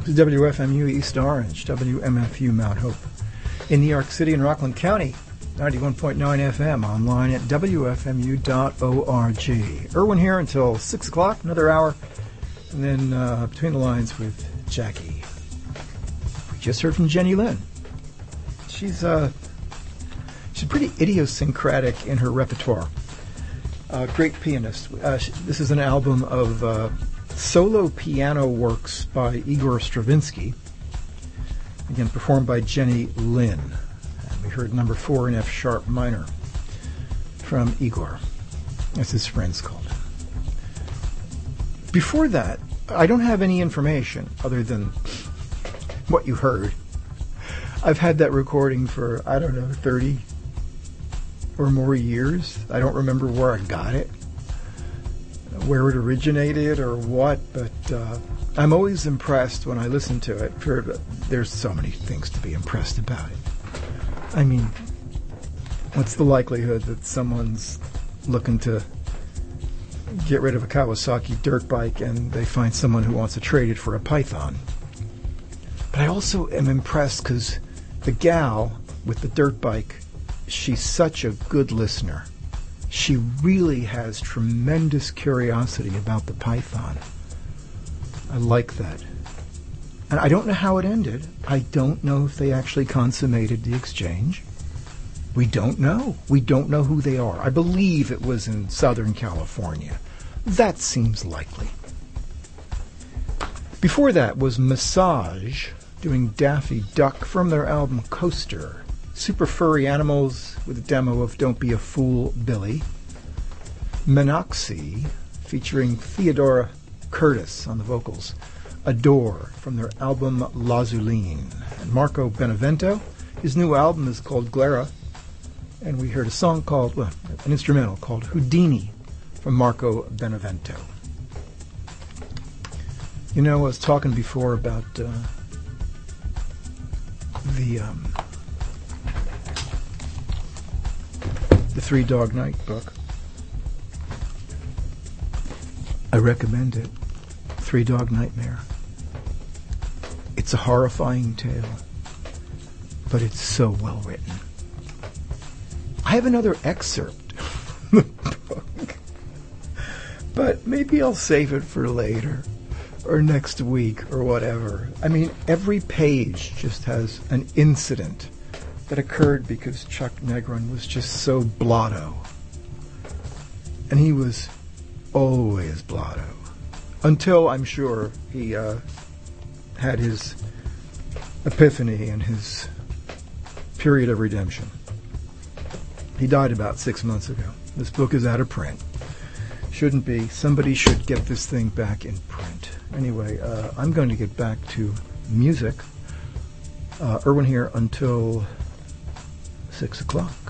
to WFMU East Orange, WMFU Mount Hope. In New York City and Rockland County, 91.9 FM, online at WFMU.org. Irwin here until 6 o'clock, another hour, and then Between the Lines with Jackie. We just heard from Jenny Lynn. She's pretty idiosyncratic in her repertoire. Great pianist. This is an album of solo piano works by Igor Stravinsky, again performed by Jenny Lynn. And we heard number 4 in F sharp minor from Igor, as his friends called him. Before that, I don't have any information other than what you heard. I've had that recording for, 30 or more years. I don't remember where I got it, where it originated or what, but I'm always impressed when I listen to it. There's so many things to be impressed about it. I mean, what's the likelihood that someone's looking to get rid of a Kawasaki dirt bike and they find someone who wants to trade it for a Python? But I also am impressed because the gal with the dirt bike, she's such a good listener. She really has tremendous curiosity about the Python. I like that. And I don't know how it ended. I don't know if they actually consummated the exchange. We don't know. We don't know who they are. I believe it was in Southern California. That seems likely. Before that was Massage doing Daffy Duck from their album Coaster. Super Furry Animals with a demo of Don't Be a Fool, Billy. Menoxy featuring Theodora Curtis on the vocals. Adore from their album Lazulene. And Marco Benevento, his new album is called Glera. And we heard a song called, an instrumental called Houdini from Marco Benevento. You know, I was talking before about the Three Dog Night book. I recommend it. Three Dog Nightmare. It's a horrifying tale, but it's so well written. I have another excerpt from the book, but maybe I'll save it for later or next week or whatever. I mean, every page just has an incident that occurred because Chuck Negron was just so blotto. And he was always blotto. Until, I'm sure, he had his epiphany and his period of redemption. He died about 6 months ago. This book is out of print. Shouldn't be. Somebody should get this thing back in print. Anyway, I'm going to get back to music. Irwin here until 6 o'clock.